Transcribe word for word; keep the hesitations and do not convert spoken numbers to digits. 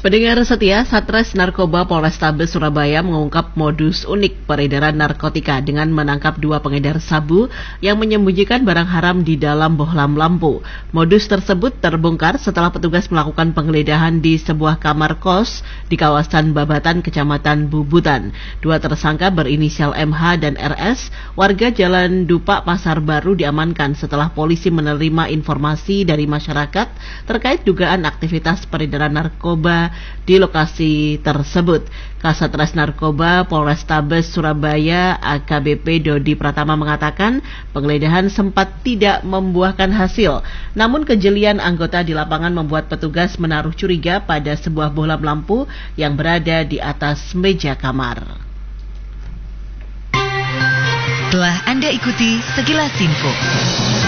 Pendengar setia, Satres Narkoba Polrestabes Surabaya mengungkap modus unik peredaran narkotika dengan menangkap dua pengedar sabu yang menyembunyikan barang haram di dalam bohlam lampu. Modus tersebut terbongkar setelah petugas melakukan penggeledahan di sebuah kamar kos di kawasan Babatan, Kecamatan Bubutan. Dua tersangka berinisial M H dan R S, warga Jalan Dupak, Pasar Baru diamankan setelah polisi menerima informasi dari masyarakat terkait dugaan aktivitas peredaran narkoba di lokasi tersebut. Kasatres Narkoba Polrestabes Surabaya A K B P Dodi Pratama mengatakan penggeledahan sempat tidak membuahkan hasil. Namun kejelian anggota di lapangan membuat petugas menaruh curiga pada sebuah bohlam lampu yang berada di atas meja kamar. Telah Anda ikuti Sekilas Info.